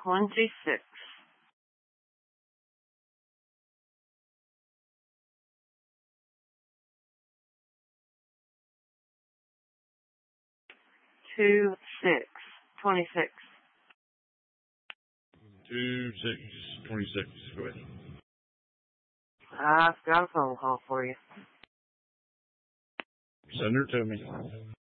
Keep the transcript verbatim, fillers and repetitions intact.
twenty-six. Two six twenty-six. Two six twenty-six. Go ahead. I've got a phone call for you. Send her to me.